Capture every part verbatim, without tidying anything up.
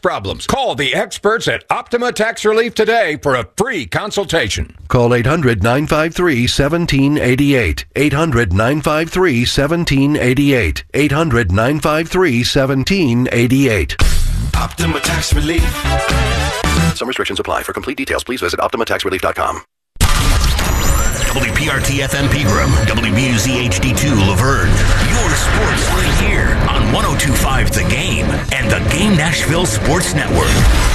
problems. Call the experts at Optima Tax Relief today for a free consultation. Call eight hundred, nine five three, one seven eight eight. eight hundred, nine five three, one seven eight eight. eight hundred, nine five three, one seven eight eight. Optima Tax Relief. Some restrictions apply. For complete details, please visit optima tax relief dot com. W P R T F M Pegram, W B U Z H D two Laverne. Your sports right here on one oh two point five The Game and the Game Nashville Sports Network.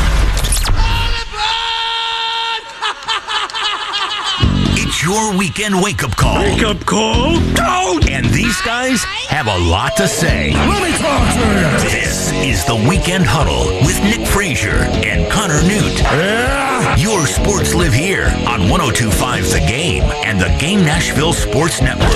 It's your weekend wake-up call. Wake-up call? Don't! And these guys have a lot to say. Let me talk to you. This is the Weekend Huddle with Nick Frazier and Connor Newt. Yeah. Your sports live here on one oh two point five The Game and the Game Nashville Sports Network.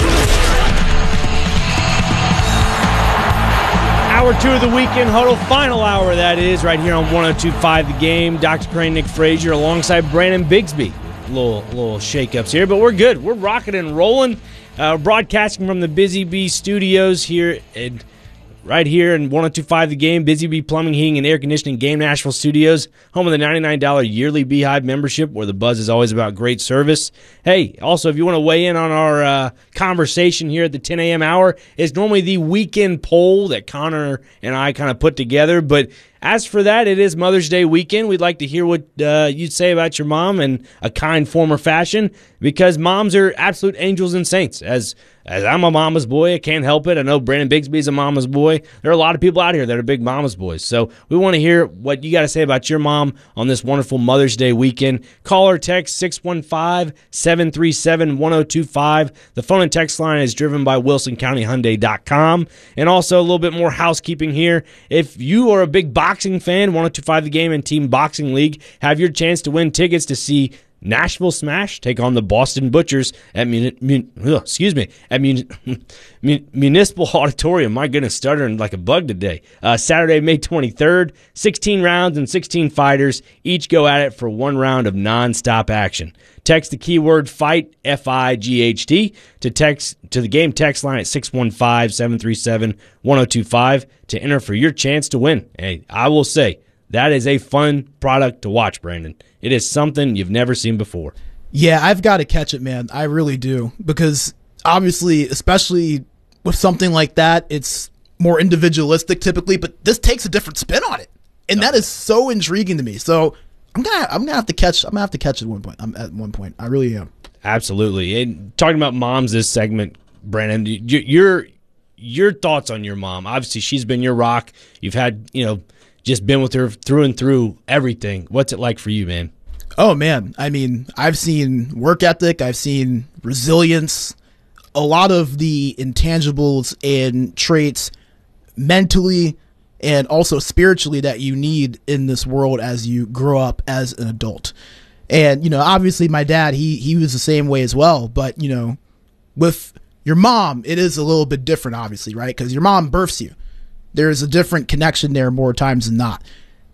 Hour two of the Weekend Huddle, final hour that is, right here on one oh two point five The Game. Doctor Crane, Nick Frazier, alongside Brandon Bigsby. Little little shakeups here, but we're good. We're rocking and rolling. Uh, broadcasting from the Busy Bee Studios here, in, right here in one oh two point five The Game. Busy Bee Plumbing, Heating, and Air Conditioning, Game Nashville Studios, home of the ninety-nine dollars yearly Beehive membership, where the buzz is always about great service. Hey, also, if you want to weigh in on our uh, conversation here at the ten a.m. hour, it's normally the weekend poll that Connor and I kind of put together, but as for that, it is Mother's Day weekend. We'd like to hear what uh, you'd say about your mom in a kind form or fashion, because moms are absolute angels and saints. As as I'm a mama's boy, I can't help it. I know Brandon Bigsby is a mama's boy. There are a lot of people out here that are big mama's boys. So we want to hear what you got to say about your mom on this wonderful Mother's Day weekend. Call or text six one five, seven three seven, one oh two five. The phone and text line is driven by wilson county hyundai dot com. And also a little bit more housekeeping here. If you are a big boxing fan, one oh two point five The Game and Team Boxing League have your chance to win tickets to see Nashville Smash take on the Boston Butchers at Mun- Mun- ugh, excuse me at Mun- Mun- Municipal Auditorium. My goodness, stuttering like a bug today. Uh, Saturday, May twenty-third. sixteen rounds and sixteen fighters each go at it for one round of nonstop action. Text the keyword FIGHT, F I G H T, to text to the game text line at six one five, seven three seven, one oh two five to enter for your chance to win. Hey, I will say, that is a fun product to watch, Brandon. It is something you've never seen before. Yeah, I've got to catch it, man. I really do. Because obviously, especially with something like that, it's more individualistic typically, but this takes a different spin on it. And that is so intriguing to me. So I'm gonna I'm gonna have to catch I'm gonna have to catch it at one point. I'm at one point. I really am. Absolutely. And talking about moms this segment, Brandon, your your thoughts on your mom. Obviously, she's been your rock. You've had, you know, just been with her through and through everything. What's it like for you, man? Oh, man. I mean, I've seen work ethic. I've seen resilience. A lot of the intangibles and traits mentally and also spiritually that you need in this world as you grow up as an adult. And, you know, obviously my dad, he he was the same way as well. But, you know, with your mom, it is a little bit different, obviously, right? Because your mom births you. There's a different connection there more times than not.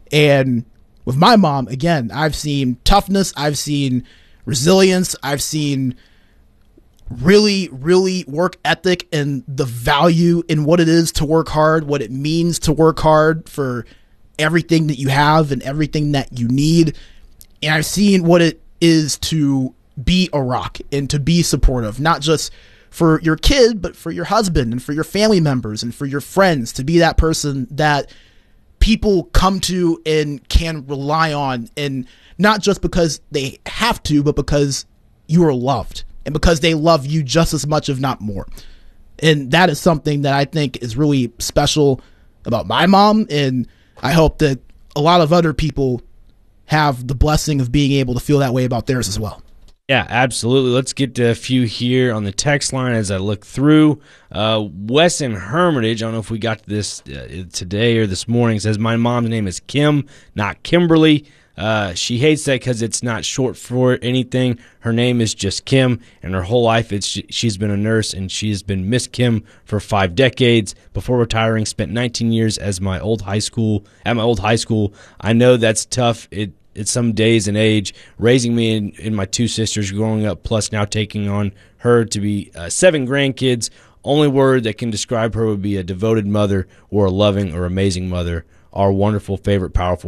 And with my mom, again, I've seen toughness. I've seen resilience. I've seen really, really work ethic and the value in what it is to work hard, what it means to work hard for everything that you have and everything that you need. And I've seen what it is to be a rock and to be supportive, not just for your kid, but for your husband and for your family members and for your friends, to be that person that people come to and can rely on, and not just because they have to, but because you are loved and because they love you just as much, if not more. And that is something that I think is really special about my mom. And I hope that a lot of other people have the blessing of being able to feel that way about theirs as well. Yeah, absolutely. Let's get to a few here on the text line as I look through. Uh, Wes in Hermitage, I don't know if we got to this uh, today or this morning, says, my mom's name is Kim, not Kimberly. Uh, she hates that because it's not short for anything. Her name is just Kim, and her whole life it's she's been a nurse, and she's been Miss Kim for five decades. Before retiring, spent nineteen years as my old high school at my old high school. I know that's tough. It It's some days and age, raising me and, and my two sisters growing up, plus now taking on her to be uh, seven grandkids. Only word that can describe her would be a devoted mother or a loving or amazing mother. Our wonderful, favorite, powerful